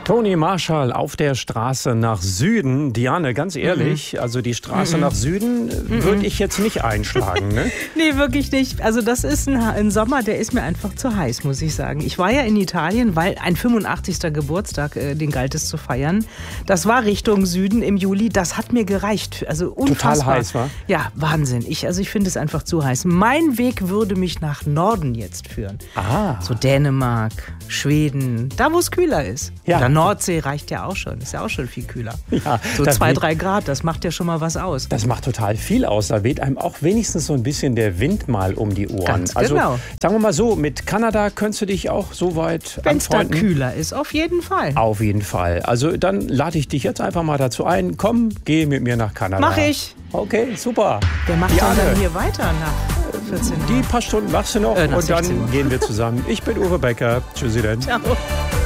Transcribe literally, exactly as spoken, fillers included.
Toni Marshall auf der Straße nach Süden. Diane, ganz ehrlich, mhm. also die Straße mhm. nach Süden mhm. würde ich jetzt nicht einschlagen. Ne? Nee, wirklich nicht. Also das ist ein, ein Sommer, der ist mir einfach zu heiß, muss ich sagen. Ich war ja in Italien, weil ein fünfundachtzigster Geburtstag, äh, den galt es zu feiern. Das war Richtung Süden im Juli. Das hat mir gereicht. Also unfassbar. Total heiß, wa? Ja, Wahnsinn. Ich, also ich finde es einfach zu heiß. Mein Weg würde mich nach Norden jetzt führen. Ah. So Dänemark, Schweden, da wo es kühler ist. Ja. Oder Nordsee reicht ja auch schon. Ist ja auch schon viel kühler. Ja, so zwei, drei Grad, das macht ja schon mal was aus. Das macht total viel aus. Da weht einem auch wenigstens so ein bisschen der Wind mal um die Ohren. Ganz also, genau. Sagen wir mal so, mit Kanada könntest du dich auch so weit Wenn es da anfreunden. kühler ist, auf jeden Fall. Auf jeden Fall. Also dann lade ich dich jetzt einfach mal dazu ein. Komm, geh mit mir nach Kanada. Mach ich. Okay, super. Wer macht Diane, denn dann hier weiter nach vierzehn Uhr? Die paar Stunden machst du noch Äh, nach und dann sechzehn Uhr. gehen wir zusammen. Ich bin Uwe Becker. Tschüssi denn. Ciao.